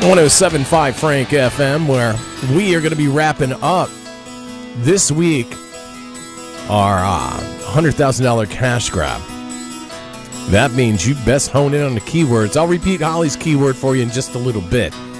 107.5 Frank FM, where we are going to be wrapping up this week our $100,000 cash grab. That means you best hone in on the keywords. I'll repeat Holly's keyword for you in just a little bit.